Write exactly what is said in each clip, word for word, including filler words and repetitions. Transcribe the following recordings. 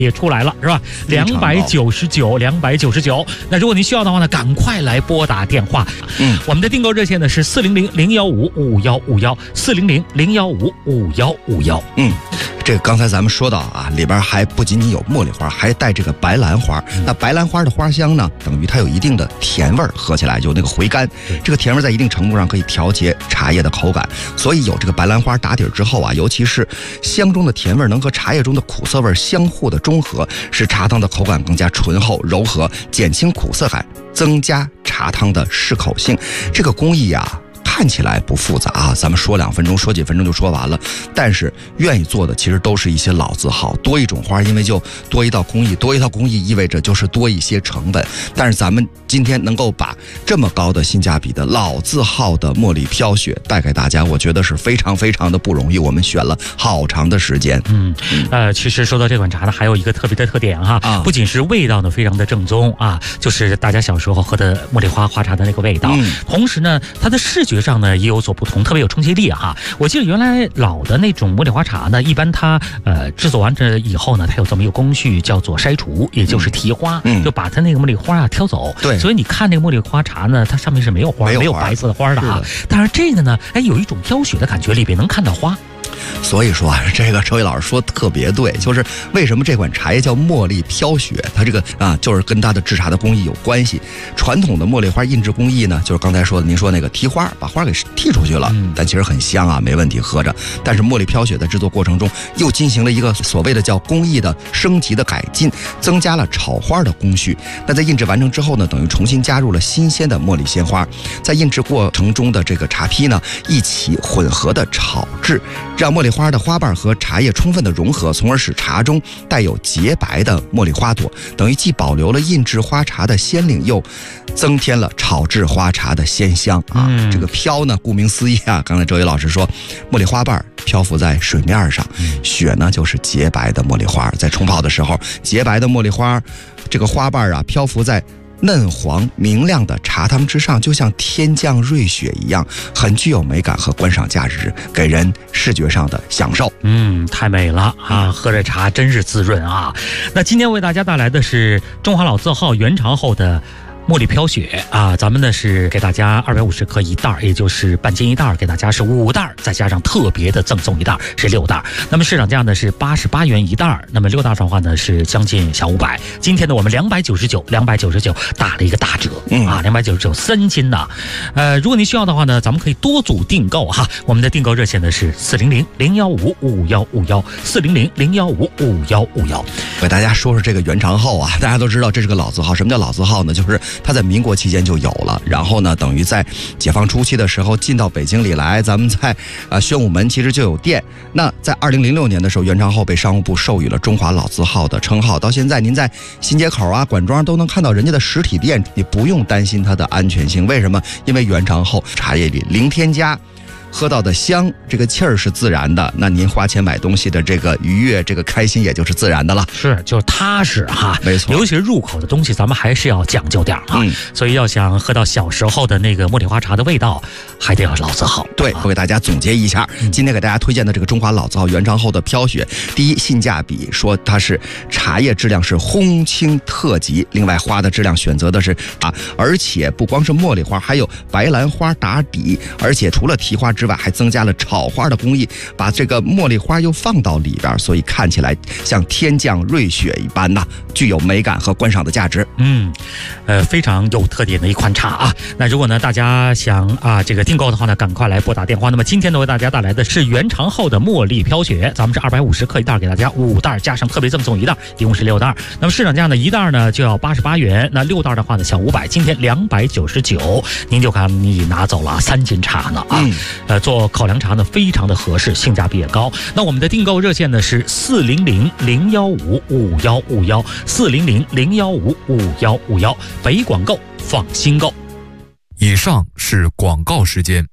也出来了，是吧？两百九十九，两百九十九。那如果您需要的话呢，赶快来拨打电话。嗯，我们的订购热线呢是四零零零幺五五幺五幺，四零零零幺五五幺五幺。 嗯。这个刚才咱们说到啊，里边还不仅仅有茉莉花，还带这个白兰花。那白兰花的花香呢，等于它有一定的甜味儿，喝起来就那个回甘。这个甜味在一定程度上可以调节茶叶的口感，所以有这个白兰花打底之后啊，尤其是香中的甜味能和茶叶中的苦涩味相互的中和，使茶汤的口感更加醇厚柔和，减轻苦涩感，增加茶汤的适口性。这个工艺啊，看起来不复杂啊，咱们说两分钟说几分钟就说完了，但是愿意做的其实都是一些老字号，多一种花因为就多一道工艺，多一道工艺意味着就是多一些成本，但是咱们今天能够把这么高的性价比的老字号的茉莉飘雪带给大家，我觉得是非常非常的不容易，我们选了好长的时间。 嗯，呃，其实说到这款茶呢，还有一个特别的特点哈，啊、不仅是味道呢非常的正宗啊，就是大家小时候喝的茉莉花花茶的那个味道，嗯、同时呢，它的视觉上呢也有所不同，特别有冲击力哈。我记得原来老的那种茉莉花茶呢，一般它呃制作完这以后呢，它有这么一个工序叫做筛除，也就是提花，嗯、就把它那个茉莉花啊挑走。 对， 所以你看那个茉莉花茶呢，它上面是没有花，没有, 没有白色的花的啊。但是这个呢，哎，有一种飘雪的感觉，里边能看到花。 所以说啊，这个周毅老师说特别对，就是为什么这款茶叶叫茉莉飘雪，它这个啊，就是跟它的制茶的工艺有关系。传统的茉莉花印制工艺呢，就是刚才说的，您说那个提花，把花给剔出去了，嗯、但其实很香啊，没问题喝着。但是茉莉飘雪在制作过程中又进行了一个所谓的叫工艺的升级的改进，增加了炒花的工序。那在印制完成之后呢，等于重新加入了新鲜的茉莉鲜花，在印制过程中的这个茶坯呢，一起混合的炒制，让茉莉花的花瓣和茶叶充分的融合，从而使茶中带有洁白的茉莉花朵，等于既保留了印制花茶的鲜灵，又增添了炒制花茶的鲜香啊。嗯、这个飘呢，顾名思义啊，刚才周毅老师说，茉莉花瓣漂浮在水面上，雪呢就是洁白的茉莉花，在冲泡的时候，洁白的茉莉花这个花瓣啊漂浮在嫩黄明亮的茶汤之上，就像天降瑞雪一样，很具有美感和观赏价值，给人视觉上的享受。 嗯，太美了啊！喝这茶真是滋润啊。那今天为大家带来的是中华老字号元朝后的茉莉飘雪啊，咱们呢是给大家二百五十克一袋，也就是半斤一袋，给大家是五袋，再加上特别的赠送一袋是六袋。那么市场价呢是八十八元一袋，那么六袋的话呢是将近小五百。今天呢我们两百九十九，两百九十九打了一个大折，嗯啊，两百九十九三斤呐。呃，如果您需要的话呢，咱们可以多组订购哈。我们的订购热线呢是四零零零幺五五幺五幺，四零零零幺五五幺五幺。 给大家说说这个元朝后啊，大家都知道这是个老字号。什么叫老字号呢？就是它在民国期间就有了，然后呢，等于在解放初期的时候进到北京里来，咱们在呃宣武门其实就有店。那在二零零六年的时候，元朝后被商务部授予了中华老字号的称号。到现在，您在新街口啊、管庄都能看到人家的实体店，你不用担心它的安全性。为什么？因为元朝后茶叶里零添加。喝到的香，这个气儿是自然的，那您花钱买东西的这个愉悦，这个开心也就是自然的了。 是，就是踏实哈， 没错。 尤其是入口的东西，咱们还是要讲究点啊。嗯，所以要想喝到小时候的那个茉莉花茶的味道，还得要老字号。 对，我给大家总结一下，嗯、今天给大家推荐的这个中华老字号元朝后的飘雪，第一，性价比，说它是茶叶质量是烘青特级，另外花的质量选择的是啊，而且不光是茉莉花，还有白兰花打底，而且除了提花之外，还增加了炒花的工艺，把这个茉莉花又放到里边，所以看起来像天降瑞雪一般呐，具有美感和观赏的价值。 嗯，呃，非常有特点的一款茶啊。那如果呢大家想啊这个订购的话呢，赶快来拨打电话。那么今天呢为大家带来的是元朝后的茉莉飘雪，咱们是二百五十克一袋，给大家五袋，加上特别赠送一袋，一共是六袋。那么市场价呢，一袋呢就要八十八元，那六袋的话呢小五百，今天两百九十九，您就看你拿走了三斤茶呢啊。嗯、呃，做考量茶呢非常的合适，性价比也高。那我们的订购热线呢是四零零零幺五五幺五幺，四零零零幺五五幺五幺，北广购放心购。 以上是广告时间。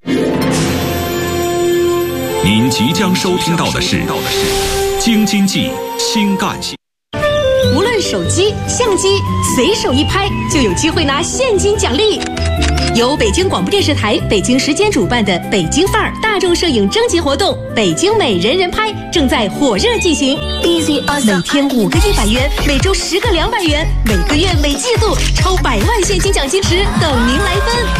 您即将收听到的是京津冀新干线。 无论手机、相机，随手一拍就有机会拿现金奖励。 由北京广播电视台北京时间主办的北京范儿大众摄影征集活动“北京美人人拍”正在火热进行。每天五个一百元，每周十个两百元，每个月每季度超百万现金奖金池等您来分。